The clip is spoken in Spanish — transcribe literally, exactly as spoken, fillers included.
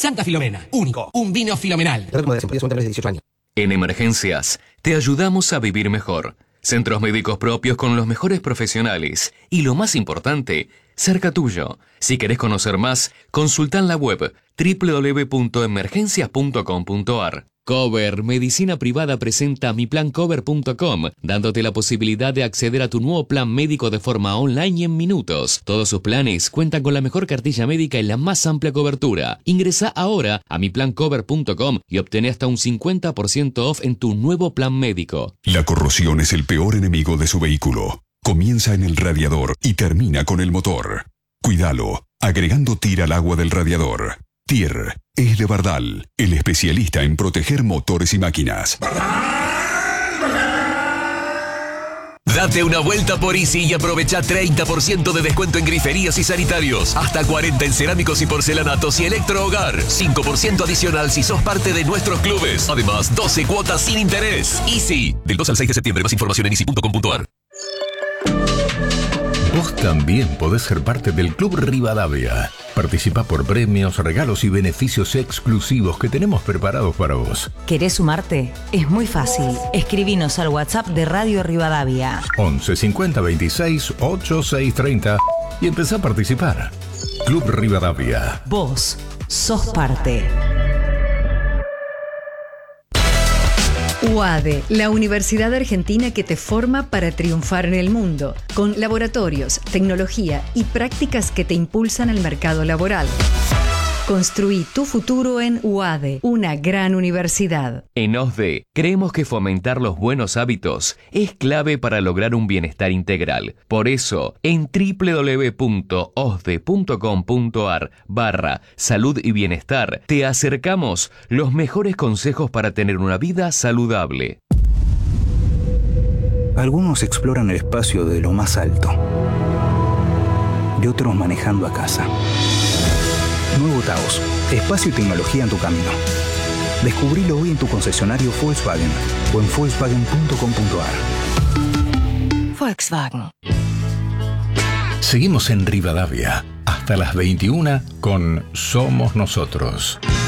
Santa Filomena, único, un vino filomenal. En Emergencias, te ayudamos a vivir mejor. Centros médicos propios con los mejores profesionales. Y lo más importante, cerca tuyo. Si querés conocer más, consulta en la web doble u doble u doble u punto emergencias punto com punto a r. Cover Medicina Privada presenta mi plan cover punto com, dándote la posibilidad de acceder a tu nuevo plan médico de forma online y en minutos. Todos sus planes cuentan con la mejor cartilla médica y la más amplia cobertura. Ingresa ahora a mi plan cover punto com y obtén hasta un cincuenta por ciento off en tu nuevo plan médico. La corrosión es el peor enemigo de su vehículo. Comienza en el radiador y termina con el motor. Cuídalo, agregando T I R al agua del radiador. T I R es de Bardal, el especialista en proteger motores y máquinas. Date una vuelta por Easy y aprovecha treinta por ciento de descuento en griferías y sanitarios. Hasta cuarenta en cerámicos y porcelanatos y electrohogar. cinco por ciento adicional si sos parte de nuestros clubes. Además, doce cuotas sin interés. Easy. Del dos al seis de septiembre. Más información en easy punto com punto a r. Vos también podés ser parte del Club Rivadavia. Participa por premios, regalos y beneficios exclusivos que tenemos preparados para vos. ¿Querés sumarte? Es muy fácil. Escribinos al WhatsApp de Radio Rivadavia. once cincuenta veintiséis ochenta y seis treinta y empezá a participar. Club Rivadavia. Vos sos parte. U A D E, la universidad argentina que te forma para triunfar en el mundo, con laboratorios, tecnología y prácticas que te impulsan al mercado laboral. Construí tu futuro en U A D E, una gran universidad. En O S D E, creemos que fomentar los buenos hábitos es clave para lograr un bienestar integral. Por eso, en doble u doble u doble u punto osde punto com punto a r barra salud y bienestar, te acercamos los mejores consejos para tener una vida saludable. Algunos exploran el espacio de lo más alto y otros manejando a casa. Nuevo Taos, espacio y tecnología en tu camino. Descubrilo hoy en tu concesionario Volkswagen o en volkswagen punto com punto a r. Volkswagen. Seguimos en Rivadavia hasta las veintiuna con Somos Nosotros.